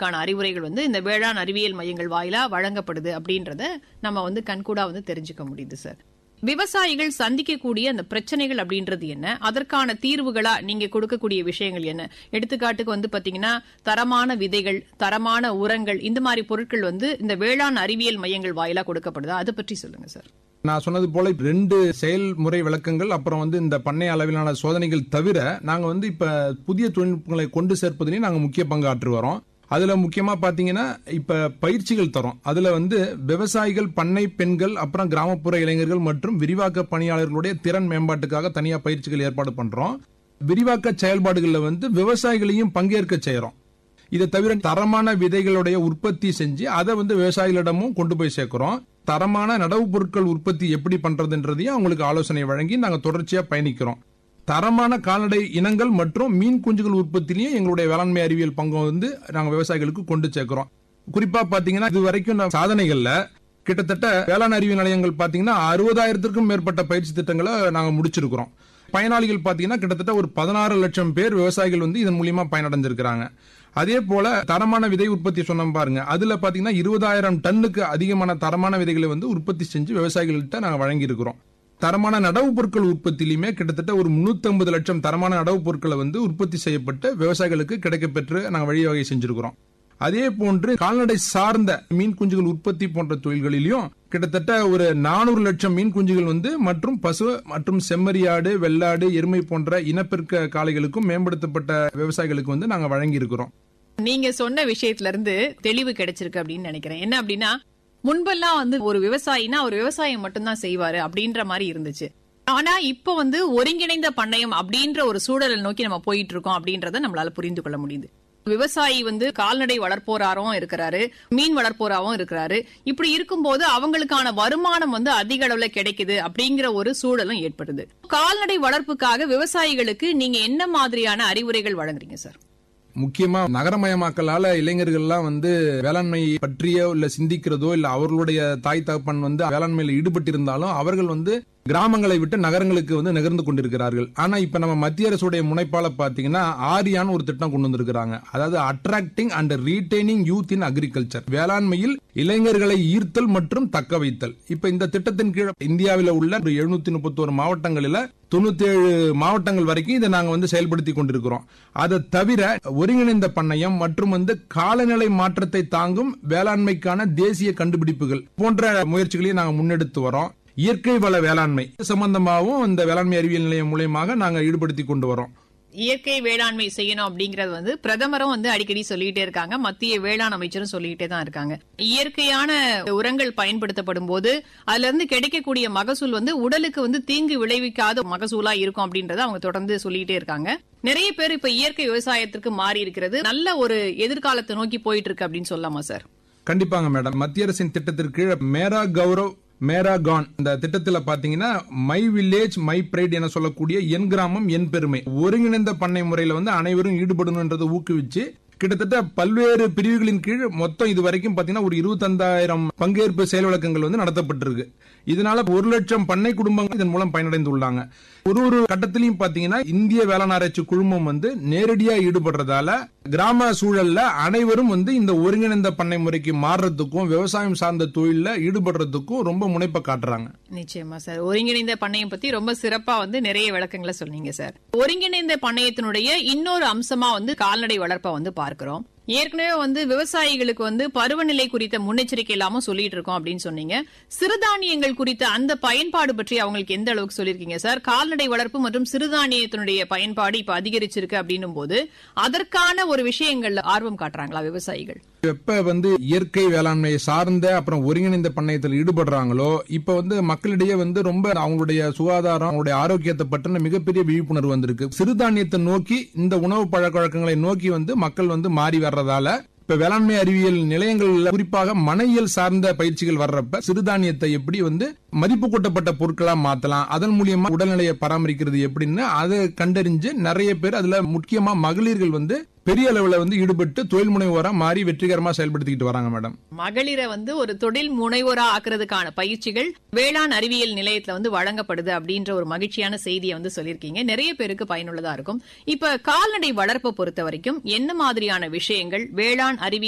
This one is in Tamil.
விவசாயிகளுக்கான அறிவுரைகள் வந்து இந்த வேளாண் அறிவியல் மையங்கள் வாயிலா வழங்கப்படுது அப்படின்றத நம்ம வந்து கண்கூடா வந்து தெரிஞ்சுக்க முடியுது சார். விவசாயிகள் சந்திக்கக்கூடிய அந்த பிரச்சனைகள் அப்படின்றது என்ன, அதற்கான தீர்வுகளா நீங்க கொடுக்கக்கூடிய விஷயங்கள் என்ன? எடுத்துக்காட்டுக்கு வந்து பாத்தீங்கன்னா தரமான விதைகள், தரமான உரங்கள், இந்த மாதிரி பொருட்கள் வந்து இந்த வேளாண் அறிவியல் மையங்கள் வாயிலா கொடுக்கப்படுதா, அதை பற்றி சொல்லுங்க சார். நான் சொன்னது போல 2 செயல்முறை விளக்கங்கள், அப்புறம் வந்து இந்த பண்ணை அளவிலான சோதனைகள் தவிர நாங்க வந்து இப்ப புதிய தொழில்நுட்பங்களை கொண்டு சேர்ப்பதிலையும் நாங்க முக்கிய பங்கு ஆற்றி வரோம். அதுல முக்கியமா பாத்தீங்கன்னா இப்ப பயிற்சிகள் தரோம். அதுல வந்து விவசாயிகள், பண்ணை பெண்கள், அப்புறம் கிராமப்புற இளைஞர்கள் மற்றும் விரிவாக்க பணியாளர்களுடைய திறன் மேம்பாட்டுக்காக தனியா பயிற்சிகள் ஏற்பாடு பண்றோம். விரிவாக்க செயல்பாடுகள்ல வந்து விவசாயிகளையும் பங்கேற்க செய்யறோம். இதை தவிர தரமான விதைகளுடைய உற்பத்தி செஞ்சு அதை வந்து விவசாயிகளிடமும் கொண்டு போய் சேர்க்கிறோம். தரமான நடவு பொருட்கள் உற்பத்தி எப்படி பண்றதுன்றதையும் அவங்களுக்கு ஆலோசனை வழங்கி நாங்க தொடர்ச்சியா பயணிக்கிறோம். தரமான கால்நடை இனங்கள் மற்றும் மீன் குஞ்சுகள் உற்பத்திலையும் எங்களுடைய வேளாண்மை அறிவியல் பங்கு வந்து நாங்க விவசாயிகளுக்கு கொண்டு சேர்க்கிறோம். குறிப்பா பாத்தீங்கன்னா இது வரைக்கும் சாதனைகள்ல கிட்டத்தட்ட வேளாண் அறிவியல் நிலையங்கள் பாத்தீங்கன்னா 60,000க்கும் மேற்பட்ட பயிற்சி திட்டங்களை நாங்க முடிச்சிருக்கிறோம். பயனாளிகள் பாத்தீங்கன்னா கிட்டத்தட்ட ஒரு 16 லட்சம் பேர் விவசாயிகள் வந்து இதன் மூலியமா பயனடைஞ்சிருக்கிறாங்க. அதே போல தரமான விதை உற்பத்தி சொன்னோம் பாருங்க, அதுல பாத்தீங்கன்னா 20,000 டன்னுக்கு அதிகமான தரமான விதைகளை வந்து உற்பத்தி செஞ்சு விவசாயிகள்கிட்ட நாங்க வழங்கி இருக்கிறோம். தரமான நடவு பொருட்கள் உற்பத்தியிலுமே கிட்டத்தட்ட ஒரு 350 லட்சம் தரமான நடவு பொருட்களை வந்து உற்பத்தி செய்யப்பட்டு விவசாயிகளுக்கு கிடைக்கப்பெற்று நாங்கள் வழிவகை செஞ்சிருக்கிறோம். அதே போன்று கால்நடை சார்ந்த மீன் குஞ்சுகள் உற்பத்தி போன்ற தொழில்களிலும் கிட்டத்தட்ட ஒரு 400 லட்சம் மீன் குஞ்சுகள் வந்து மற்றும் பசு மற்றும் செம்மறியாடு, வெள்ளாடு, எருமை போன்ற இனப்பெருக்க காளைகளுக்கும் மேம்படுத்தப்பட்ட விவசாயிகளுக்கு வந்து நாங்கள் வழங்கி இருக்கிறோம். நீங்க சொன்ன விஷயத்துல இருந்து தெளிவு கிடைச்சிருக்கு அப்படின்னு நினைக்கிறேன். என்ன அப்படின்னா, முன்பெல்லாம் வந்து ஒரு விவசாயினா ஒரு விவசாயம் மட்டும்தான் செய்வாரு அப்படின்ற மாதிரி இருந்துச்சு. ஆனா இப்ப வந்து ஒருங்கிணைந்த பண்ணையம் அப்படின்ற ஒரு சூழலை நோக்கி நம்ம போயிட்டு இருக்கோம் அப்படின்றத நம்மளால புரிந்து கொள்ள முடியுது. விவசாயி வந்து கால்நடை வளர்ப்போராகவும் இருக்கிறாரு, மீன் வளர்ப்போராகவும் இருக்கிறாரு. இப்படி இருக்கும்போது அவங்களுக்கான வருமானம் வந்து அதிக அளவுல கிடைக்குது அப்படிங்கிற ஒரு சூழலும் ஏற்படுது. கால்நடை வளர்ப்புக்காக விவசாயிகளுக்கு நீங்க என்ன மாதிரியான அறிவுரைகள் வழங்குறீங்க சார்? முக்கியமா நகரமயமாக்கலால இளைஞர்கள்லாம் வந்து வேளாண்மை பற்றியோ இல்ல சிந்திக்கிறதோ இல்ல அவர்களுடைய தாய் தகப்பன் வந்து வேளாண்மையில ஈடுபட்டிருந்தாலும் அவர்கள் வந்து கிராமங்களை விட்டு நகரங்களுக்கு வந்து நகர்ந்து கொண்டிருக்கிறார்கள். ஆனா இப்ப நம்ம மத்திய அரசுடைய முனைப்பால பாத்தீங்கன்னா ஆரியான்னு ஒரு திட்டம் கொண்டு வந்திருக்கிறாங்க. அதாவது attracting and retaining youth in agriculture, வேளாண்மையில் இளைஞர்களை ஈர்த்தல் மற்றும் தக்க வைத்தல். இப்ப இந்த திட்டத்தின் கீழ் இந்தியாவில் உள்ள 731 மாவட்டங்களில் 97 மாவட்டங்கள் வரைக்கும் இதை நாங்க வந்து செயல்படுத்தி கொண்டிருக்கிறோம். அதை தவிர ஒருங்கிணைந்த பண்ணையம் மற்றும் வந்து காலநிலை மாற்றத்தை தாங்கும் வேளாண்மைக்கான தேசிய கண்டுபிடிப்புகள் போன்ற முயற்சிகளையும் நாங்க முன்னெடுத்து வரோம். இயற்கை வள வேளாண்மை சம்பந்தமாகவும் இந்த வேளாண்மை அறிவியல் நிலையம் மூலமாக நாங்க ஈடுபடுத்தி கொண்டு வரோம். இயற்கை வேளாண்மை செய்யணும் அப்படிங்கறது வந்து பிரதமரும் வந்து அடிக்கடி சொல்லிட்டே இருக்காங்க, மத்திய வேளாண் அமைச்சரும் சொல்லிட்டே தான் இருக்காங்க. இயற்கையான உரங்கள் பயன்படுத்தப்படும் போது அதுல இருந்து கிடைக்கக்கூடிய மகசூல் வந்து உடலுக்கு வந்து தீங்கு விளைவிக்காத மகசூலா இருக்கும் அப்படின்றத அவங்க தொடர்ந்து சொல்லிட்டே இருக்காங்க. நிறைய பேர் இப்ப இயற்கை விவசாயத்திற்கு மாறி இருக்கிறது, நல்ல ஒரு எதிர்காலத்தை நோக்கி போயிட்டு இருக்கு அப்படின்னு சொல்லலாமா சார்? கண்டிப்பாங்க மேடம். மத்திய அரசின் திட்டத்திற்கு மேரா கௌரவ் மேரா கான் இந்த திட்டத்தில் பாத்தீங்கன்னா மை வில்லேஜ் மை பிரைட் என சொல்லக்கூடிய என் கிராமம் என் பெருமை ஒருங்கிணைந்த பண்ணை முறையில வந்து அனைவரும் ஈடுபடணும்ன்றதை ஊக்குவிச்சு கிட்டத்தட்ட பல்வேறு பிரிவுகளின் கீழ் மொத்தம் இது வரைக்கும் பாத்தீங்கன்னா ஒரு 25,000 பங்கேற்பு செயல் விளக்கங்கள் வந்து நடத்தப்பட்டிருக்கு. இதனால 1 லட்சம் பண்ணை குடும்பங்கள் இதன் மூலம் பயனடைந்துள்ளாங்க. ஒரு கட்டத்திலையும் பாத்தீங்கன்னா இந்திய வேளாண் ஆராய்ச்சி குழுமம் வந்து நேரடியா ஈடுபடுறதால கிராம சூழல்ல அனைவரும் வந்து இந்த ஒருங்கிணைந்த பண்ணை முறைக்கு மாறுறதுக்கும் விவசாயம் சார்ந்த தொழில ஈடுபடுறதுக்கும் ரொம்ப முனைப்பை காட்டுறாங்க. நிச்சயமா சார், ஒருங்கிணைந்த பண்ணையம் பத்தி ரொம்ப சிறப்பா வந்து நிறைய விளக்கங்களை சொன்னீங்க சார். ஒருங்கிணைந்த பண்ணையத்தினுடைய இன்னொரு அம்சமா வந்து கால்நடை வளர்ப்பை வந்து பார்க்கிறோம். ஏற்கனவே வந்து விவசாயிகளுக்கு வந்து பருவநிலை குறித்த முன்னெச்சரிக்கை இல்லாம சொல்லிட்டு இருக்கோம் அப்படின்னு சொன்னீங்க. சிறுதானியங்கள் குறித்த அந்த பயன்பாடு பற்றி அவங்களுக்கு எந்த அளவுக்கு சொல்லிருக்கீங்க சார்? கால்நடை வளர்ப்பு மற்றும் சிறுதானியத்தினுடைய பயன்பாடு இப்ப அதிகரிச்சிருக்கு அப்படின்னும் போது அதற்கான ஒரு விஷயங்கள்ல ஆர்வம் காட்டுறாங்களா விவசாயிகள்? எப்ப வந்து இயற்கை வேளாண்மையை சார்ந்த அப்புறம் ஒருங்கிணைந்த பண்ணையத்தில் ஈடுபடுறாங்களோ இப்ப வந்து மக்களிடையே வந்து ரொம்ப அவங்களுடைய சுகாதாரம், அவங்களுடைய ஆரோக்கியத்தை பற்றின மிகப்பெரிய விழிப்புணர்வு வந்திருக்கு. சிறுதானியத்தை நோக்கி இந்த உணவு பழக்க வழக்கங்களை நோக்கி வந்து மக்கள் வந்து மாறி வர்றதால இப்ப வேளாண்மை அறிவியல் நிலையங்கள்ல குறிப்பாக மனையியல் சார்ந்த பயிற்சிகள் வர்றப்ப சிறுதானியத்தை எப்படி வந்து மதிப்பு கூட்டப்பட்ட பொருட்களா மாத்தலாம், அதன் மூலியமா உடல்நிலையை பராமரிக்கிறது எப்படின்னு அதை கண்டறிஞ்சு நிறைய பேர் அதுல முக்கியமா மகளிர்கள் வந்து பெரிய அளவுல வந்து ஈடுபட்டு தொழில் முனைவோரா மாறி வெற்றிகரமா செயல்படுத்திக்கிட்டு வராங்க மேடம். மகளிரை வந்து ஒரு தொழில் முனைவோரா ஆக்குறதுக்கான பயிற்சிகள் வேளாண் அறிவியல் நிலையத்துல வந்து வழங்கப்படுது அப்படின்ற ஒரு மகிழ்ச்சியான செய்தியை வந்து சொல்லியிருக்கீங்க. நிறைய பேருக்கு பயனுள்ளதா இருக்கும். இப்ப கால்நடை வளர்ப்பை பொறுத்த வரைக்கும் என்ன மாதிரியான விஷயங்கள் வேளாண் அறிவியல்